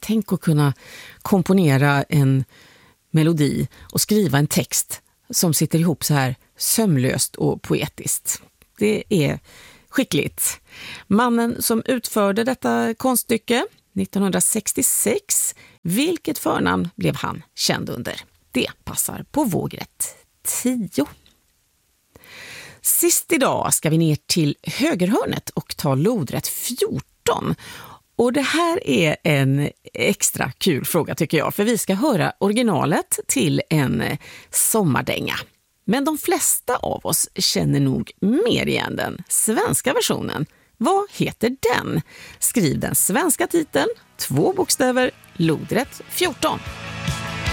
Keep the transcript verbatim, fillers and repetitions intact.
tänk att kunna komponera en melodi och skriva en text som sitter ihop så här sömlöst och poetiskt. Det är skickligt. Mannen som utförde detta konststycke nittonhundrasextiosex, vilket förnamn blev han känd under? Det passar på vågrätt tio. Sist idag ska vi ner till högerhörnet och ta lodrätt fjorton. Och det här är en extra kul fråga tycker jag, för vi ska höra originalet till en sommardänga. Men de flesta av oss känner nog mer igen den svenska versionen. Vad heter den? Skriv den svenska titeln, två bokstäver, lodrätt fjorton.